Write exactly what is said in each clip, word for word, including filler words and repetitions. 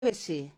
kwesi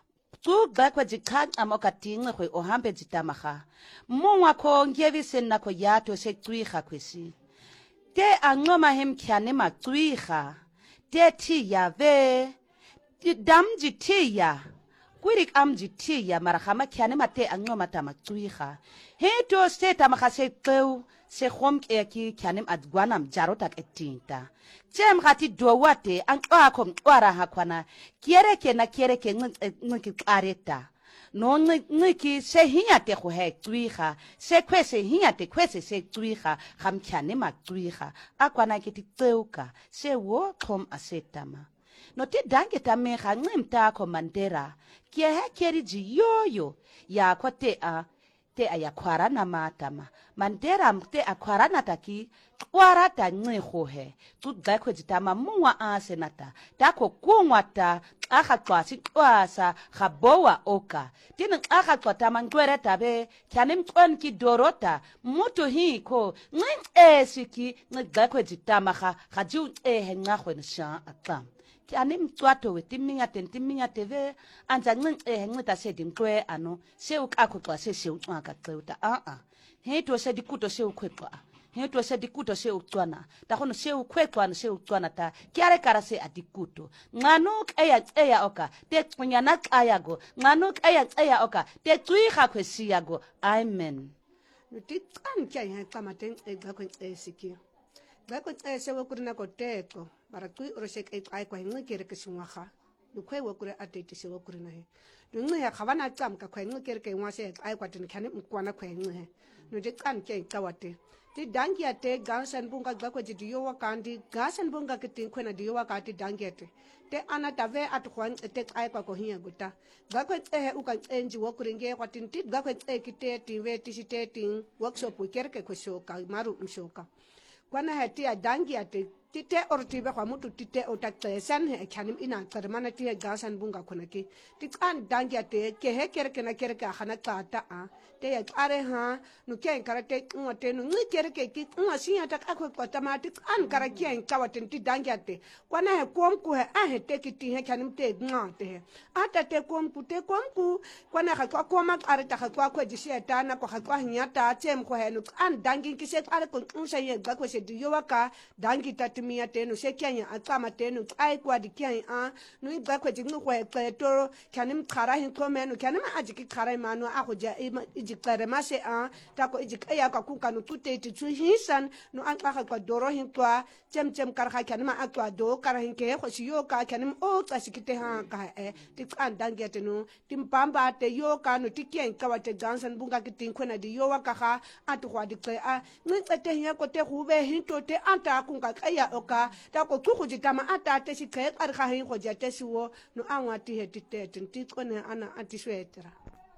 Tugba kwa jikanga moka tinga kwe ohambe jitamaha. Mwa ko ngevise na ko yato se tuiha kwesi. Te angoma hem kiane ma tuiha. Te tiya ve. Te damji tiya. Kwirik amji tiya marahama kiane ma te angoma tama tuiha. Heto se tamaha se teu. Se homk eki kianem adguanam jarotak etinta. Jem hati duwate ang akom wara hakwana. Kiereke na kiereke niki areta. No niki se hinyate kuhe tuiha. Se kwese hinyate kwese se tuiha. Ham kianem a tuiha. Akwana kiti teuka. Se wo kom asetama. No te dange tameha ngimta ko mandera. Kiehe kieri ji yoyo. Ya kwa te a. Te aya kwarana matama. Mandera mte akwarana taki. Kwarata nyehohe. Tudakwe jitama muwa asenata. Tako kuwata. Aka kwasi kwasa. Habowa oka. Tino aka kwa tamangwere tabe. Kianim kwan ki dorota. Mutu hii ko. Ngin esiki. Ngidakwe jitama ha. Hajiu ehe ngahwe nishan atam. Anim twato we timinga ten timinga teve anja ngin eh ngita se dimkwe ano se ukakutwa se se utwaka tseuta a a he to se dikuto se ukwetwa he to se dikuto se utwana ta hono se ukwetwa se utwana ta kiare kara se adikuto nganuk eya eya oka te kunyana ayago nganuk eya eya oka te tuiha kwesiago amen Nutitsan kya ya kama ten ega kwen esiki ba kwen ese wo kurina ko teko bara kui orosek e ai kwa ngi kere ke sinwaha lukwe wo kure atete se wo kurina he ngi ya khabana tsam ka kwa ngi kere ke ngwase ai kwa tin khane mkwana kwa ngi he no de kan ke tawate ti dangi ate gansan bunga ba kwa di yo wa kandi gansan bunga ke tin khona di yo wa kati dangi ate te ana tave at khwan te ai kwa ko hiya guta ba kwa e u ka enji wo kuringe kwa tin ti ba kwa e kite ti we ti site tin workshop kere ke ko shoka maru mshoka kwana hati ya dangi ate tite ortibe kwa mutu tite otaktesan he khanim ina karmana ti gasan bunga konaki tikan dangi ate ke he kerke na kerke khana tata a te ya are ha no ke karate ngote no ngi kerke ki ngasi ata akwe kwa tamati an karaki en kawaten ti dangi ate kwana he kom ku he a he te kiti he khanim te ngate he ata te kom ku te kom ku kwana kha kwa koma are ta kha kwa kwa jisieta na kwa kwa nyata tem ko he no an dangi ki se are ko unsa ye ga ko se diyoka dangi tati mia tenu se kenya atama tenu ai kwa dikia a no iba kwa jingu kwa kleto kanim khara hin komenu kanim ajiki khara manu a hoja ijikare mase a tako ijikaya ka kuka no tute ti hisan no an ka kwa doro hin kwa chem chem karha kanim a kwa do kara hin ke ho siyo ka kanim o tasikite ha ka e ti kan dangete no timpamba te yo ka no tikien ka wate dansan bunga kitin khona di yo wa ka ha atu kwa dikle a ngitsete hin ko te hube hin to te anta kunga kaya oka ta ko ku jitama ata te si ke ar kha hin ko jate siwo no anwati he tite tinti kone ana antiswetera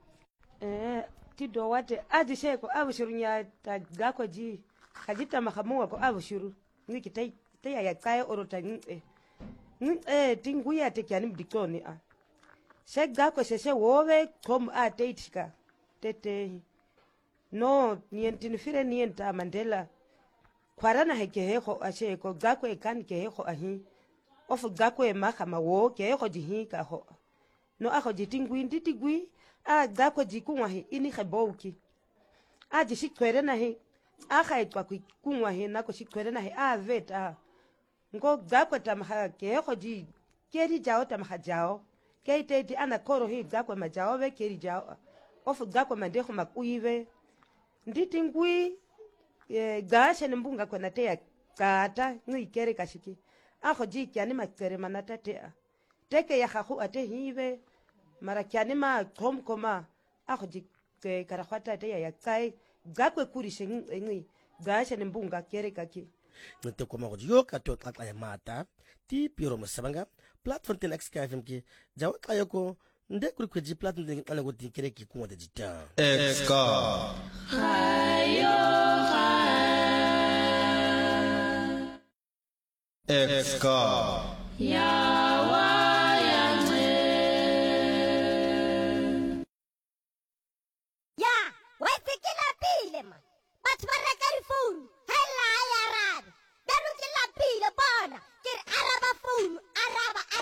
eh ti do wate adi she ko abushurunya ta gako ji kajita mahamuwa ko abushuru ni kitai te ya kai orota ni eh ni eh tinguya te kyani bdikoni a she gako she she wowe kom a te tika tete no nientinfire nienta Mandela kwarana heke heko ashe ko gako e kan ke heko ahi of gako e mahama wo ke heko jihi ka ho no aho jitingwi nditigwi a gako jikunwa hi ini khebouki a ji shikwere na hi a kha etwa kunwa hi na ko shikwere na hi a veta ngo gako tamha ke heko ji keri jao tamha jao ke tete ana koro hi gako ma jao ve keri jao of gako mandeho makuive nditingwi e gashe mbunga kwa natea kata ngi kere kashiki aho ji kyani makere manata te teke ya khahu ate hive mara kyani ma kom koma aho ji karakhata te ya kai gakwe kurishe ngi gashe mbunga kere kaki nte koma go yo ka to tata ya mata ti piro musabanga platform ten X K F M ki jawo kayoko nde kuri kweji platform ten ala go ti kere ki ku wada jita X K hayo X K ya